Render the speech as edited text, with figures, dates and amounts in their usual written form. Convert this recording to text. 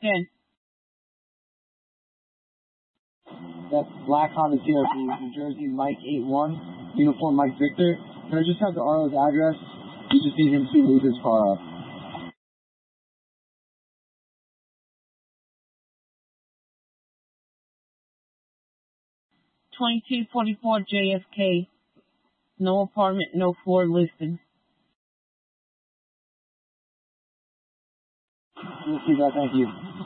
10. That's black Honda CRV, New Jersey, Mike 81, uniform Mike Victor. Can I just have the RO's address? We just need him to leave his car up. 2244 JFK. No apartment, no floor listed. We'll see that. Thank you.